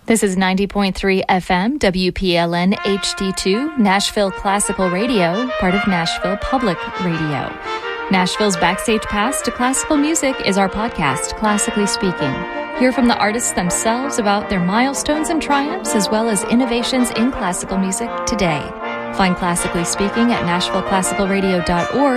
This is 90.3 FM, WPLN HD2, Nashville Classical Radio, part of Nashville Public Radio. Nashville's Backstage Pass to Classical Music is our podcast, Classically Speaking. Hear from the artists themselves about their milestones and triumphs, as well as innovations in classical music today. Find Classically Speaking at NashvilleClassicalRadio.org